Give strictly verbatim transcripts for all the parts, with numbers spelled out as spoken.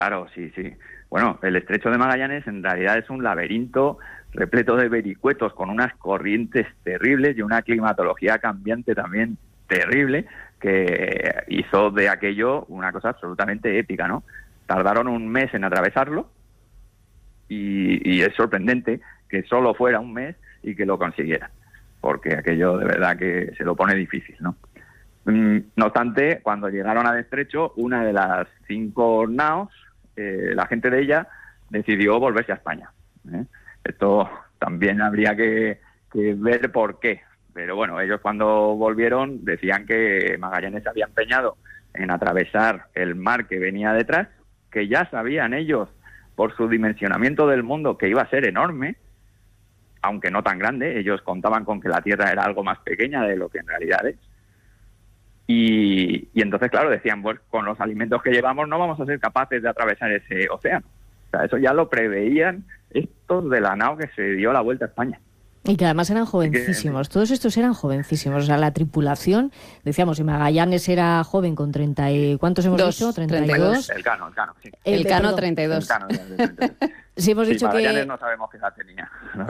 Claro, sí, sí. Bueno, el Estrecho de Magallanes en realidad es un laberinto repleto de vericuetos con unas corrientes terribles y una climatología cambiante también terrible que hizo de aquello una cosa absolutamente épica, ¿no? Tardaron un mes en atravesarlo y, y es sorprendente que solo fuera un mes y que lo consiguieran, porque aquello de verdad que se lo pone difícil, ¿no? No obstante, cuando llegaron al Estrecho, una de las cinco naos, eh, la gente de ella decidió volverse a España, ¿eh? Esto también habría que, que ver por qué. Pero bueno, ellos cuando volvieron decían que Magallanes se había empeñado en atravesar el mar que venía detrás, que ya sabían ellos, por su dimensionamiento del mundo, que iba a ser enorme, aunque no tan grande. Ellos contaban con que la Tierra era algo más pequeña de lo que en realidad es. Y, y entonces, claro, decían, pues con los alimentos que llevamos no vamos a ser capaces de atravesar ese océano. O sea, eso ya lo preveían estos de la nao que se dio la vuelta a España. Y que además eran jovencísimos, que... todos estos eran jovencísimos. O sea, la tripulación, decíamos, si Magallanes era joven con treinta y... ¿Cuántos hemos Dos, dicho? treinta y dos. El Cano, el Cano, sí. El, el Cano, treinta y dos. El Cano, treinta y dos. Si hemos sí, dicho Magallanes que... no sabemos qué edad tenía.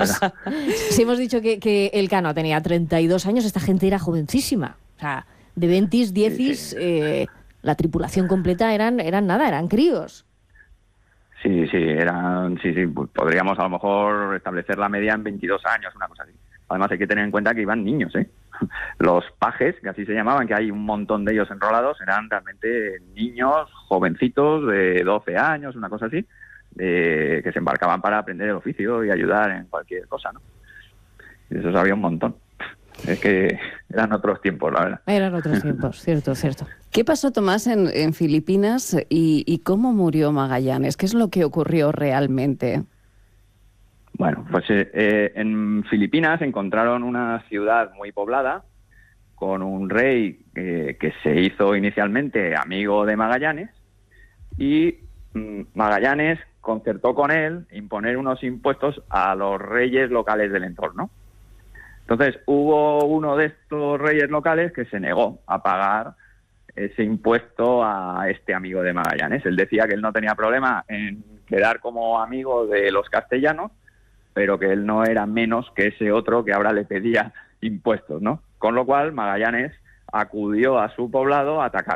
Si hemos dicho que, que el Cano tenía treinta y dos años, esta gente era jovencísima. O sea, de veintis, diecis, sí, sí. Eh, la tripulación completa eran, eran nada, eran críos. Sí, sí, eran, sí, sí, pues podríamos a lo mejor establecer la media en veintidós años, una cosa así. Además hay que tener en cuenta que iban niños, ¿eh? Los pajes, que así se llamaban, que hay un montón de ellos enrolados, eran realmente niños, jovencitos de doce años, una cosa así, eh, que se embarcaban para aprender el oficio y ayudar en cualquier cosa, ¿no? Y de esos había un montón. Es que eran otros tiempos, la verdad. Eran otros tiempos, cierto, cierto. ¿Qué pasó, Tomás, en, en Filipinas y, y cómo murió Magallanes? ¿Qué es lo que ocurrió realmente? Bueno, pues eh, en Filipinas encontraron una ciudad muy poblada con un rey eh, que se hizo inicialmente amigo de Magallanes y mm, Magallanes concertó con él imponer unos impuestos a los reyes locales del entorno. Entonces hubo uno de estos reyes locales que se negó a pagar ese impuesto a este amigo de Magallanes. Él decía que él no tenía problema en quedar como amigo de los castellanos, pero que él no era menos que ese otro que ahora le pedía impuestos, ¿no? Con lo cual Magallanes acudió a su poblado a atacar.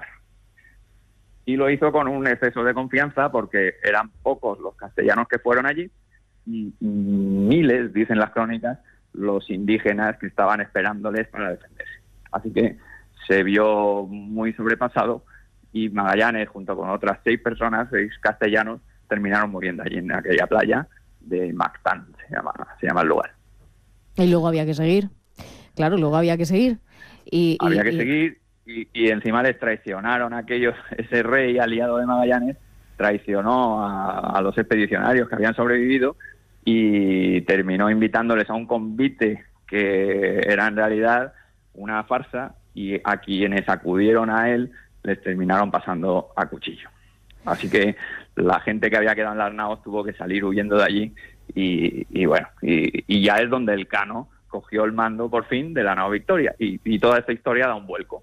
Y lo hizo con un exceso de confianza porque eran pocos los castellanos que fueron allí y miles, dicen las crónicas, los indígenas que estaban esperándoles para defenderse. Así que se vio muy sobrepasado y Magallanes, junto con otras seis personas, seis castellanos, terminaron muriendo allí en aquella playa de Mactán, se llama, se llama el lugar. Y luego había que seguir. Claro, luego había que seguir. Y, había y, que y... seguir y, y encima les traicionaron a aquellos, ese rey aliado de Magallanes, traicionó a, a los expedicionarios que habían sobrevivido y terminó invitándoles a un convite que era en realidad una farsa y a quienes acudieron a él les terminaron pasando a cuchillo. Así que la gente que había quedado en las naos tuvo que salir huyendo de allí y, y bueno, y, y ya es donde el Cano cogió el mando por fin de la nao Victoria y, y toda esta historia da un vuelco.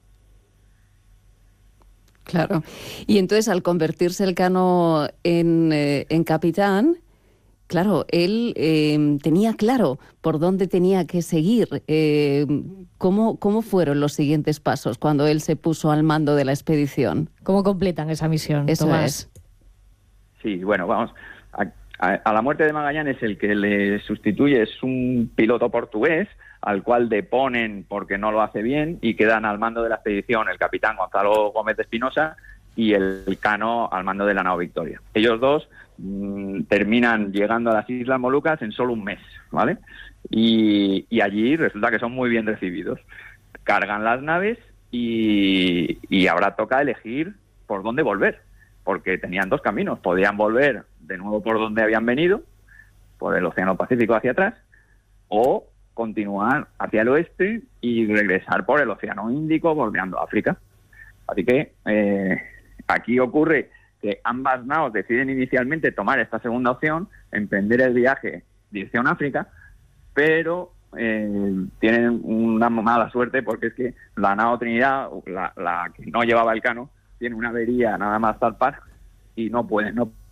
Claro. Y entonces al convertirse el Cano en, eh, en capitán, claro, él eh, tenía claro por dónde tenía que seguir. Eh, ¿cómo, ¿Cómo fueron los siguientes pasos cuando él se puso al mando de la expedición? ¿Cómo completan esa misión, Eso Tomás? Es. Sí, bueno, vamos. A, a, a la muerte de Magallanes, el que le sustituye es un piloto portugués al cual deponen porque no lo hace bien y quedan al mando de la expedición el capitán Gonzalo Gómez de Espinosa y el, el Cano al mando de la nao Victoria. Ellos dos mmm, terminan llegando a las Islas Molucas en solo un mes, ¿vale? Y, y allí resulta que son muy bien recibidos. Cargan las naves y, y ahora toca elegir por dónde volver, porque tenían dos caminos. Podían volver de nuevo por donde habían venido, por el Océano Pacífico hacia atrás, o continuar hacia el oeste y regresar por el Océano Índico, bordeando África. Así que eh, aquí ocurre que ambas naos deciden inicialmente tomar esta segunda opción, emprender el viaje dirección África, pero eh, tienen una mala suerte porque es que la nao Trinidad, la, la que no llevaba el Cano, tiene una avería nada más zarpar y no pueden, no